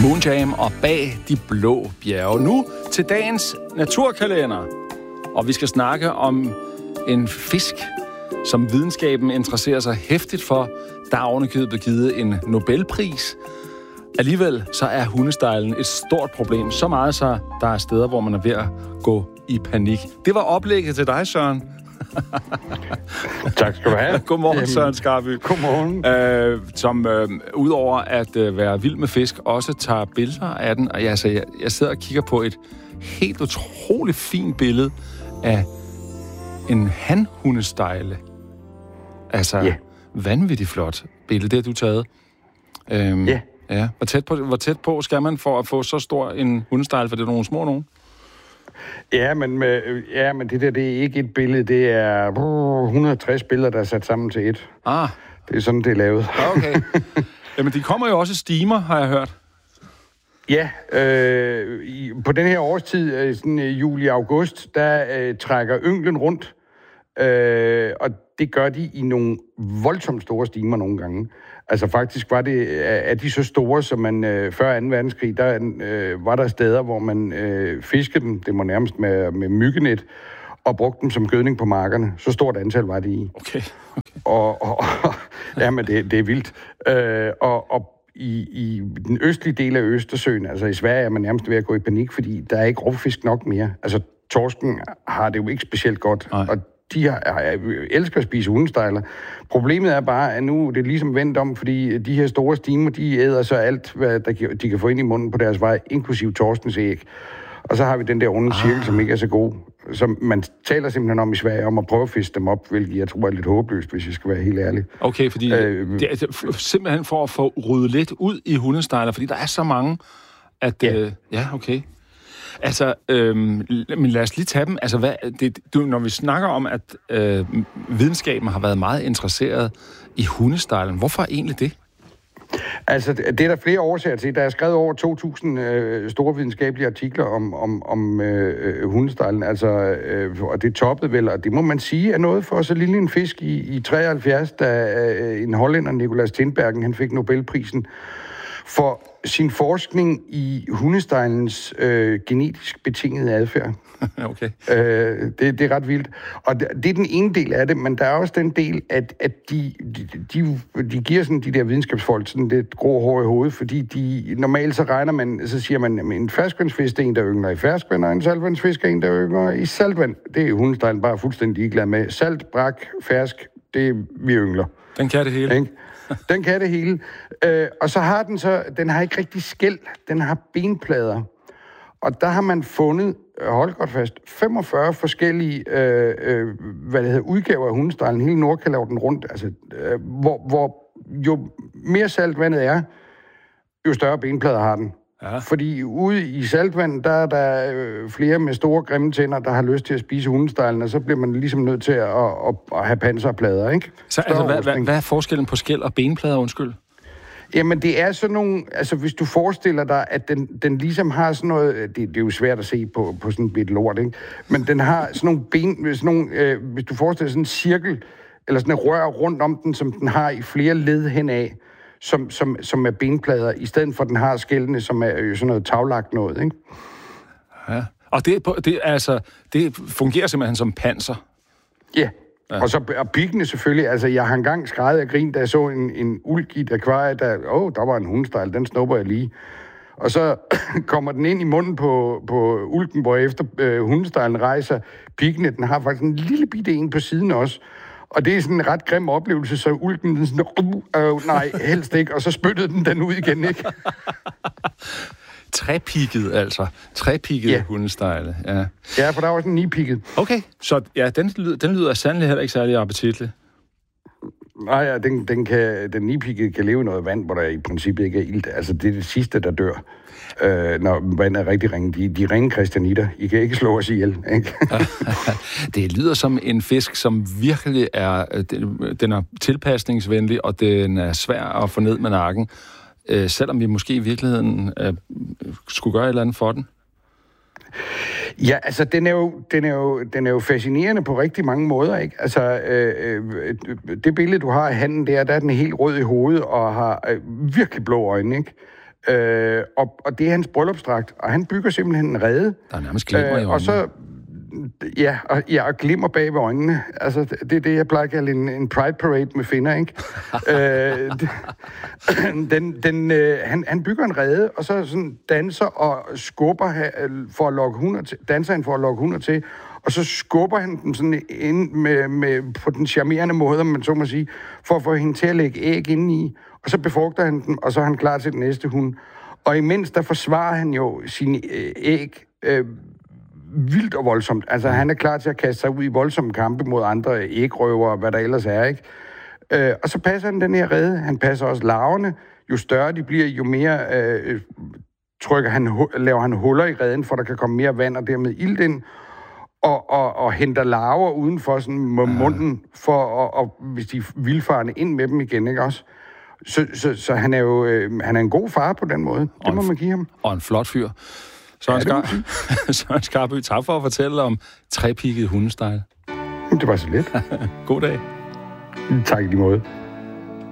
Moonjam og Bag de blå bjerge. Nu til dagens naturkalender. Og vi skal snakke om en fisk, som videnskaben interesserer sig heftigt for. Der er ovenikøbet blevet givet en Nobelpris. Alligevel så er hundestejlen et stort problem. Så meget så, der er steder, hvor man er ved at gå i panik. Det var oplægget til dig, Søren. Tak skal du have. Godmorgen, Søren Skarby. Godmorgen. Som udover at være vild med fisk, også tager billeder af den. Og jeg sidder og kigger på et helt utroligt fint billede af en hanhundestejle. Altså, vanvittigt flot billede, det har du taget. Ja. Hvor tæt på skal man for at få så stor en hundestejle, for det er nogle små nogen? Ja, men det er ikke et billede. Det er 160 billeder, der er sat sammen til et. Det er sådan, det er lavet. Okay. Jamen, de kommer jo også stimer, har jeg hørt. Ja, på den her årstid, sådan juli-august, der trækker ynglen rundt. Og det gør de i nogle voldsomt store stimer nogle gange. Altså faktisk er de så store, som man før 2. verdenskrig, der var der steder, hvor man fiskede dem, det må nærmest med myggenet, og brugte dem som gødning på markerne. Så stort antal var det i. Okay. Jamen, det er vildt. Og i den østlige del af Østersøen, altså i Sverige, er man nærmest ved at gå i panik, fordi der er ikke rovfisk nok mere. Altså, torsken har det jo ikke specielt godt, og de elsker at spise hundestejler. Problemet er bare, at nu det er ligesom vendt om, fordi de her store stimer, de æder så alt, hvad de kan få ind i munden på deres vej, inklusiv torskens æg. Og så har vi den der onde cirkel, som ikke er så god. Så man taler simpelthen om i Sverige, om at prøve at fiske dem op, hvilket jeg tror er lidt håbløst, hvis jeg skal være helt ærlig. Okay, fordi det er simpelthen for at få ryddet lidt ud i hundestejler, fordi der er så mange, at... Ja, okay. Altså, men lad os lige tage dem. Altså, når vi snakker om, at videnskaben har været meget interesseret i hundestejlen, hvorfor egentlig det? Altså, det er der flere årsager til. Der er skrevet over 2.000 store videnskabelige artikler om hundestejlen, altså, og det toppede vel, og det må man sige er noget for så lille en fisk i 73, da en hollænder, Nicolas Tinbergen, han fik Nobelprisen for sin forskning i hundestejlens genetisk betingede adfærd. Okay. Det er ret vildt. Og det er den ene del af det, men der er også den del, at de giver sådan de der videnskabsfolk sådan lidt grå hår i hovedet, fordi normalt så siger man, at en ferskvandsfisk er en, der yngler i ferskvand, og en saltvandsfisk er en, der yngler i saltvand. Det er hundestejlen bare fuldstændig ligeglad med. Salt, brak, fersk, det vi yngler. Den kan det hele. Den kan det hele. Og så har den har ikke rigtig skæl, den har benplader. Og der har man fundet, hold godt fast, 45 forskellige udgaver af hundestejlen. Hele Nordkalotten rundt, altså, hvor jo mere saltvandet er, jo større benplader har den. Ja. Fordi ude i saltvand, der er der flere med store grimme tænder, der har lyst til at spise hundestejlen, og så bliver man ligesom nødt til at have panserplader, ikke? Så altså, hvad er forskellen på skæl og benplader, undskyld? Jamen, det er sådan nogle... Altså, hvis du forestiller dig, at den ligesom har sådan noget... Det er jo svært at se på sådan et bit lort, ikke? Men den har sådan nogle ben... hvis du forestiller sådan en cirkel, eller sådan en rør rundt om den, som den har i flere led henad, som er benplader, i stedet for, at den har skældene, som er jo sådan noget taglagt noget, ikke? Ja. Og det fungerer simpelthen som panser? Ja. Og piggene selvfølgelig, altså jeg har engang skreget af grin, da jeg så en ulk i et akvarie, der var en hundestejl, den snupper jeg lige. Og så kommer den ind i munden på ulken, hvor efter hundestejlen rejser piggene, den har faktisk en lille bitte en på siden også. Og det er sådan en ret grim oplevelse, så ulken den sådan, nej, helst ikke, og så spyttede den ud igen, ikke? Trepigget, altså. Trepigget hundestejle, ja. Ja, for der er også en nipigget. Okay, så ja, den lyder sandelig heller ikke særlig appetitlig. Nej, ja, den nipiggede kan leve i noget vand, hvor der i princippet ikke er ilt. Altså, det er det sidste, der dør, når vandet er rigtig ringe. De ringe kristianitter. I kan ikke slå os ihjel, ikke? Det lyder som en fisk, som virkelig den er tilpasningsvenlig, og den er svær at få ned med nakken. Selvom vi måske i virkeligheden skulle gøre et eller andet for den? Ja, altså, den er jo fascinerende på rigtig mange måder, ikke? Altså, det billede, du har af handen der er den helt rød i hovedet og har virkelig blå øjne, ikke? Og det er hans bryllupsdragt, og han bygger simpelthen en rede. Der er nærmest glimmer i øjnene. Og så og glimmer bag ved øjnene. Altså, det er det, jeg plejer at kalde en pride parade med finner, ikke? Han bygger en rede, og så sådan danser og skubber for at lokke hunder til, danser han for at lokke hunder til, og så skubber han dem sådan ind med på den charmerende måde, om man så må sige, for at få hende til at lægge æg indeni, og så befrugter han dem, og så er han klar til den næste hund. Og imens der forsvarer han jo sine æg vildt og voldsomt. Altså, han er klar til at kaste sig ud i voldsomme kampe mod andre ægrøver, hvad der ellers er, ikke? Og så passer han den her rede. Han passer også larverne. Jo større de bliver, jo mere laver han huller i reden, for der kan komme mere vand og dermed ilt ind. Og henter larver udenfor sådan med munden, for hvis de er vildfarende, ind med dem igen, ikke også? Så han er jo han er en god far på den måde. Det må man give ham. Og en flot fyr. Søren Skarby, tak for at fortælle om trepigget hundestyle. Det var så lidt. God dag. Tak i lige måde.